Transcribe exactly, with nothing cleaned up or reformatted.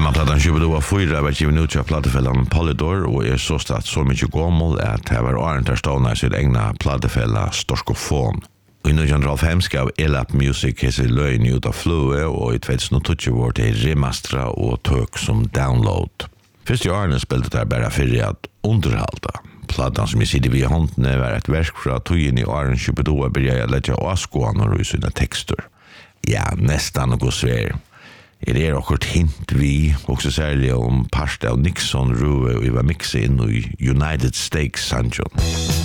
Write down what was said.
Hemmaplattan Shubidoa fyra var given ut av platefällan Polydor och är så statt så mycket gammel att det var Arntar Stona i sitt egna platefälla Storskofon. I nitton oh fem gav Elap Music hese lögn ut av Flue och i tjugohundratjugo var det remastra och tök som download. Först i Arne spelade det bara för att underhalda. Plattan som jag sitter vid hånden var ett verk från tiden i Arne Shubidoa började lägga avskånor i sina texter. Ja, nästan något svär. Er er okkur hint vi, också særlig om parst av Nixon Rue og vi var mixa inn i United States Sanjon.